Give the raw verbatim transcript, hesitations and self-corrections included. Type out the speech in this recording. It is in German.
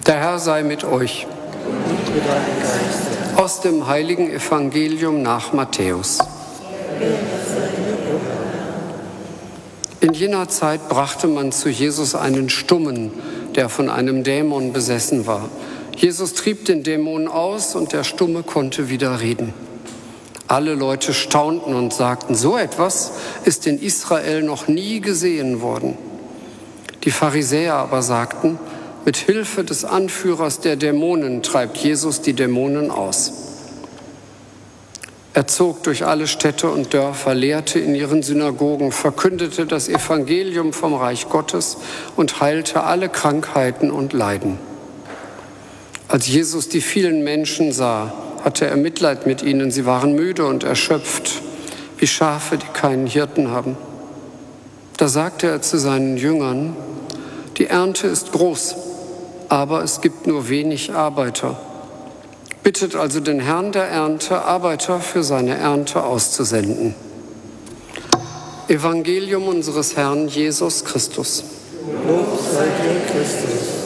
Der Herr sei mit euch. Aus dem heiligen Evangelium nach Matthäus. In jener Zeit brachte man zu Jesus einen Stummen, der von einem Dämon besessen war. Jesus trieb den Dämon aus und der Stumme konnte wieder reden. Alle Leute staunten und sagten, so etwas ist in Israel noch nie gesehen worden. Die Pharisäer aber sagten, mit Hilfe des Anführers der Dämonen treibt Jesus die Dämonen aus. Er zog durch alle Städte und Dörfer, lehrte in ihren Synagogen, verkündete das Evangelium vom Reich Gottes und heilte alle Krankheiten und Leiden. Als Jesus die vielen Menschen sah, hatte er Mitleid mit ihnen. Sie waren müde und erschöpft, wie Schafe, die keinen Hirten haben. Da sagte er zu seinen Jüngern, die Ernte ist groß, aber es gibt nur wenig Arbeiter. Bittet also den Herrn der Ernte, Arbeiter für seine Ernte auszusenden. Evangelium unseres Herrn Jesus Christus. Lob sei dir, Christus.